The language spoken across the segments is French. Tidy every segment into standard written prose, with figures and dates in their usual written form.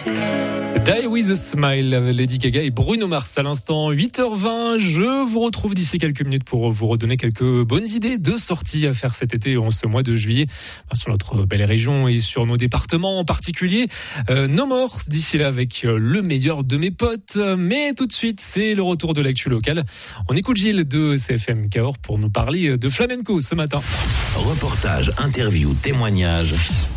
Die with a Smile, Lady Gaga et Bruno Mars à l'instant, 8h20. Je vous retrouve d'ici quelques minutes pour vous redonner quelques bonnes idées de sorties à faire cet été en ce mois de juillet sur notre belle région et sur nos départements en particulier. No More d'ici là avec le meilleur de mes potes. Mais tout de suite, c'est le retour de l'actu locale. On écoute Gilles de CFM Cahors pour nous parler de flamenco ce matin. Reportage, interview, témoignage,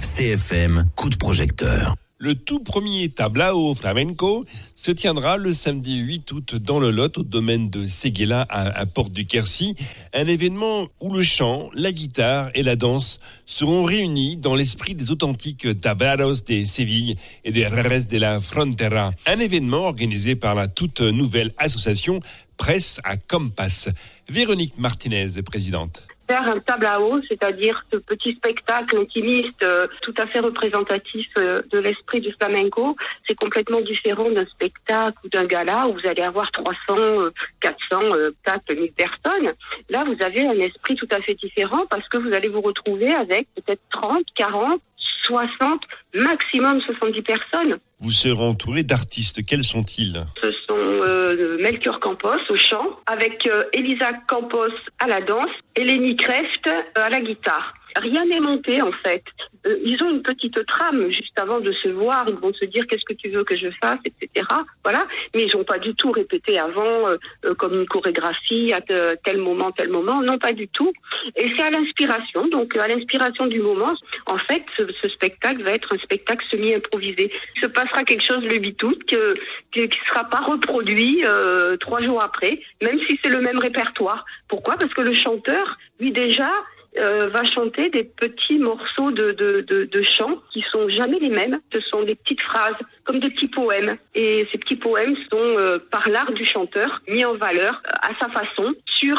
CFM, coup de projecteur. Le tout premier tablao flamenco se tiendra le samedi 8 août dans le Lot, au domaine de Séguéla à Porte du Quercy. Un événement où le chant, la guitare et la danse seront réunis dans l'esprit des authentiques tablaos de Séville et des Jerez de la Frontera. Un événement organisé par la toute nouvelle association Presse à Compass. Véronique Martinez, présidente. Faire un tablao, c'est-à-dire ce petit spectacle intimiste tout à fait représentatif de l'esprit du flamenco, c'est complètement différent d'un spectacle ou d'un gala où vous allez avoir 300, 400, 4000 personnes. Là, vous avez un esprit tout à fait différent parce que vous allez vous retrouver avec peut-être 30, 40, 60, maximum 70 personnes. Vous serez entouré d'artistes. Quels sont-ils ? Ce sont Melchior Campos au chant, avec Elisa Campos à la danse, Eleni Kreft à la guitare. Rien n'est monté en fait. Ils ont une petite trame juste avant de se voir. Ils vont se dire qu'est-ce que tu veux que je fasse, etc. Voilà. Mais ils n'ont pas du tout répété avant comme une chorégraphie à tel moment. Non, pas du tout. Et c'est à l'inspiration. Donc à l'inspiration du moment, en fait, ce spectacle va être un spectacle semi-improvisé. Il se passera quelque chose le 8 août qui ne sera pas reproduit 3 jours après, même si c'est le même répertoire. Pourquoi ? Parce que le chanteur, lui déjà, va chanter des petits morceaux de chant qui sont jamais les mêmes. Ce sont des petites phrases, comme des petits poèmes. Et ces petits poèmes sont, par l'art du chanteur, mis en valeur à sa façon sur